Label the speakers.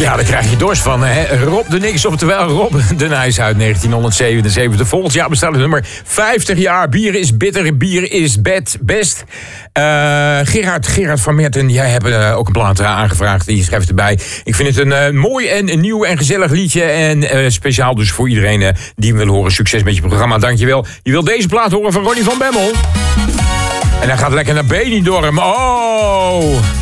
Speaker 1: Ja, daar krijg je dorst van. Hè? Rob de Nix, oftewel Rob de Nijs uit 1977. Volgend jaar bestaat het nummer 50 jaar. Bier is bitter, bier is best. Gerard van Merten, jij hebt ook een plaat aangevraagd. Die schrijft erbij. Ik vind het een mooi en een nieuw en gezellig liedje. En speciaal dus voor iedereen die hem wil horen. Succes met je programma, dankjewel. Je wil deze plaat horen van Ronnie van Bemmel. En hij gaat lekker naar Benidorm. Oh!